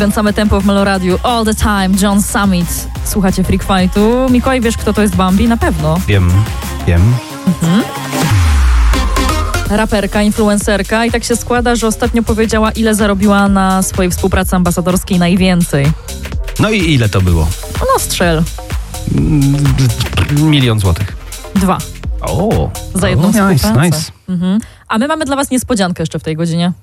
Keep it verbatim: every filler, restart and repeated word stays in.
Kręcamy tempo w Meloradiu all the time. John Summit. Słuchacie Freak Fightu. Mikołaj, wiesz, kto to jest Bambi? Na pewno. Wiem, wiem. Mhm. Raperka, influencerka i tak się składa, że ostatnio powiedziała, ile zarobiła na swojej współpracy ambasadorskiej najwięcej. No i ile to było? No strzel. Milion złotych. Dwa. O, Za jedną o, nice, współpracę. nice. Mhm. A my mamy dla was niespodziankę jeszcze w tej godzinie.